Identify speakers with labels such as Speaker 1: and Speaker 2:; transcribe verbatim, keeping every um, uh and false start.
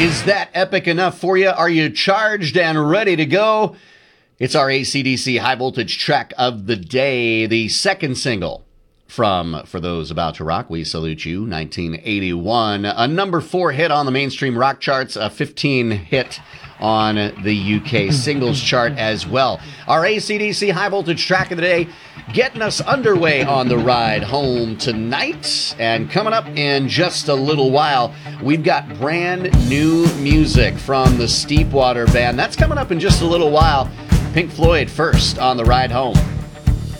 Speaker 1: Is that epic enough for you? Are you charged and ready to go? It's our A C D C high voltage track of the day, the second single from For Those About to Rock, We Salute You, nineteen eighty-one. A number four hit on the mainstream rock charts, a fifteen hit on the U K singles chart as well. Our A C D C high voltage track of the day, getting us underway on the ride home tonight. And coming up in just a little while, we've got brand new music from the Steepwater Band. That's coming up in just a little while. Pink Floyd first on the ride home.